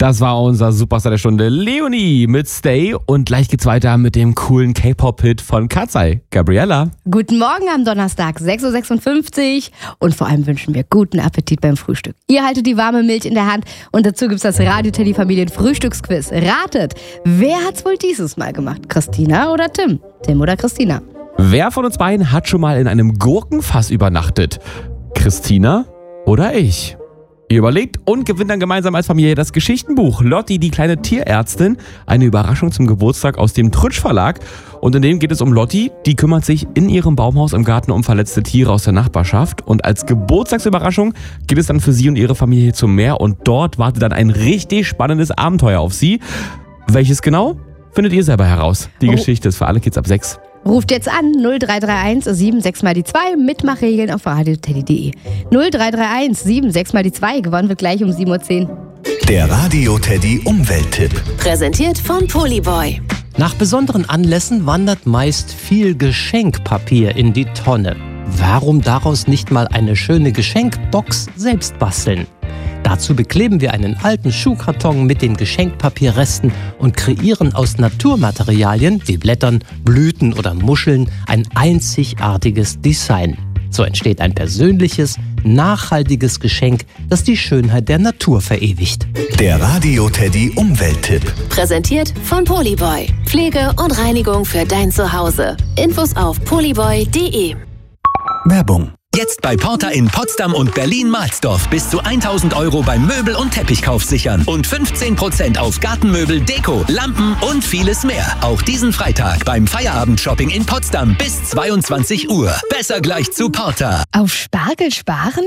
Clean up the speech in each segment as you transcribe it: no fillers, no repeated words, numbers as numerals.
Das war unser Superstar der Stunde, Leonie mit Stay. Und gleich geht's weiter mit dem coolen K-Pop-Hit von Katsai, Gabriella. Guten Morgen am Donnerstag, 6.56 Uhr. Und vor allem wünschen wir guten Appetit beim Frühstück. Ihr haltet die warme Milch in der Hand und dazu gibt's das Radio-Teddy-Familien-Frühstücksquiz. Ratet, wer hat's wohl dieses Mal gemacht? Christina oder Tim? Tim oder Christina? Wer von uns beiden hat schon mal in einem Gurkenfass übernachtet? Christina oder ich? Ihr überlegt und gewinnt dann gemeinsam als Familie das Geschichtenbuch Lotti, die kleine Tierärztin. Eine Überraschung zum Geburtstag aus dem Trutsch Verlag. Und in dem geht es um Lotti, die kümmert sich in ihrem Baumhaus im Garten um verletzte Tiere aus der Nachbarschaft. Und als Geburtstagsüberraschung geht es dann für sie und ihre Familie zum Meer. Und dort wartet dann ein richtig spannendes Abenteuer auf sie. Welches genau? Findet ihr selber heraus. Die Geschichte ist für alle Kids ab 6. Ruft jetzt an 0331 76 mal die 2, Mitmachregeln auf radioteddy.de. 0331 76 mal die 2, gewonnen wird gleich um 7.10 Uhr. Der Radio-Teddy Umwelttipp. Präsentiert von Polyboy. Nach besonderen Anlässen wandert meist viel Geschenkpapier in die Tonne. Warum daraus nicht mal eine schöne Geschenkbox selbst basteln? Dazu bekleben wir einen alten Schuhkarton mit den Geschenkpapierresten und kreieren aus Naturmaterialien wie Blättern, Blüten oder Muscheln ein einzigartiges Design. So entsteht ein persönliches, nachhaltiges Geschenk, das die Schönheit der Natur verewigt. Der Radio-Teddy Umwelttipp. Präsentiert von Polyboy. Pflege und Reinigung für dein Zuhause. Infos auf polyboy.de. Werbung. Jetzt bei Porta in Potsdam und Berlin-Mahlsdorf bis zu 1.000 € beim Möbel- und Teppichkauf sichern und 15% auf Gartenmöbel, Deko, Lampen und vieles mehr. Auch diesen Freitag beim Feierabend-Shopping in Potsdam bis 22 Uhr. Besser gleich zu Porta. Auf Spargel sparen?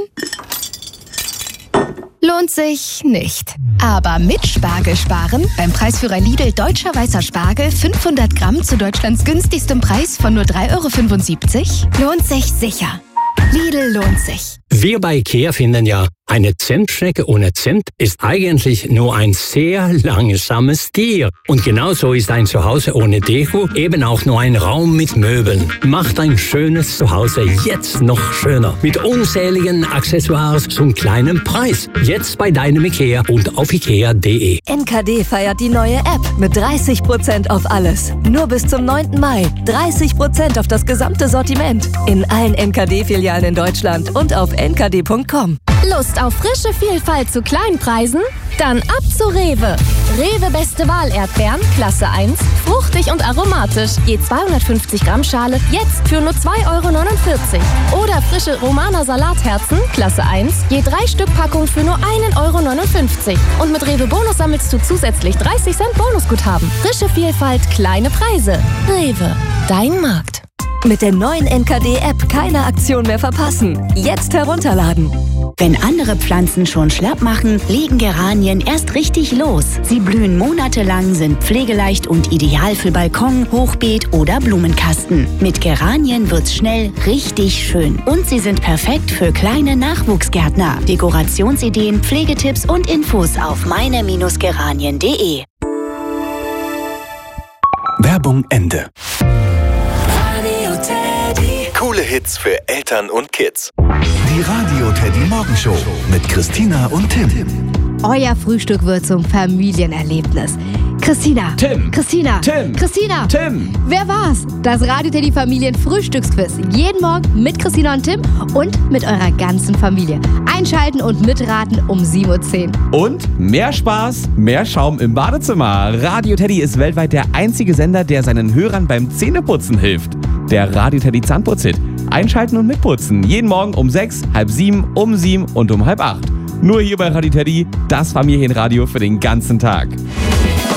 Lohnt sich nicht. Aber mit Spargel sparen, beim Preisführer Lidl Deutscher Weißer Spargel 500 Gramm zu Deutschlands günstigstem Preis von nur 3,75 €, lohnt sich sicher. Lidl lohnt sich. Wir bei IKEA finden ja, eine Zentschnecke ohne Zimt ist eigentlich nur ein sehr langsames Tier. Und genauso ist ein Zuhause ohne Deko eben auch nur ein Raum mit Möbeln. Macht ein schönes Zuhause jetzt noch schöner. Mit unzähligen Accessoires zum kleinen Preis. Jetzt bei deinem IKEA und auf ikea.de. NKD feiert die neue App mit 30% auf alles. Nur bis zum 9. Mai. 30% auf das gesamte Sortiment. In allen NKD-Filialen in Deutschland und auf nkd.com. Lust auf frische Vielfalt zu kleinen Preisen? Dann ab zu Rewe. Rewe Beste Wahl Erdbeeren, Klasse 1, fruchtig und aromatisch. Je 250 Gramm Schale, jetzt für nur 2,49 €. Oder frische Romaner Salatherzen, Klasse 1, je 3 Stück Packung für nur 1,59 €. Und mit Rewe Bonus sammelst du zusätzlich 30 Cent Bonusguthaben. Frische Vielfalt, kleine Preise. Rewe, dein Markt. Mit der neuen NKD-App keine Aktion mehr verpassen. Jetzt herunterladen. Wenn andere Pflanzen schon schlapp machen, legen Geranien erst richtig los. Sie blühen monatelang, sind pflegeleicht und ideal für Balkon, Hochbeet oder Blumenkasten. Mit Geranien wird's schnell richtig schön. Und sie sind perfekt für kleine Nachwuchsgärtner. Dekorationsideen, Pflegetipps und Infos auf meine-geranien.de. Werbung Ende. Coole Hits für Eltern und Kids. Die Radio-Teddy Morgenshow mit Christina und Tim. Euer Frühstück wird zum Familienerlebnis. Christina. Tim. Christina. Tim. Christina. Tim. Wer war's? Das Radio-Teddy Familien-Frühstücksquiz. Jeden Morgen mit Christina und Tim und mit eurer ganzen Familie. Einschalten und mitraten um 7.10 Uhr. Und mehr Spaß, mehr Schaum im Badezimmer. Radio-Teddy ist weltweit der einzige Sender, der seinen Hörern beim Zähneputzen hilft. Der Radio-Teddy Zahnputzhit. Einschalten und mitputzen. Jeden Morgen um 6, halb 7, um 7 und um halb 8. Nur hier bei Radio-Teddy, das Familienradio für den ganzen Tag.